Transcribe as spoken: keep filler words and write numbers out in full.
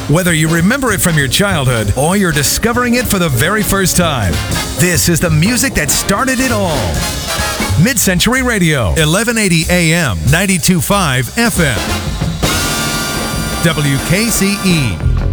Whether you remember it from your childhood or you're discovering it for the very first time, this is the music that started it all. Mid-Century Radio, eleven eighty A M, ninety-two point five F M. W K C E.